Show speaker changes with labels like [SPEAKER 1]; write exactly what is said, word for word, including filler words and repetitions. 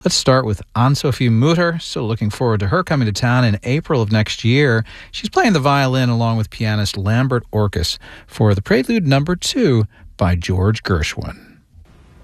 [SPEAKER 1] Let's start with Ann-Sophie Mutter. So looking forward to her coming to town in April of next year. She's playing the violin along with pianist Lambert Orkus for the Prelude Number Two by George Gershwin.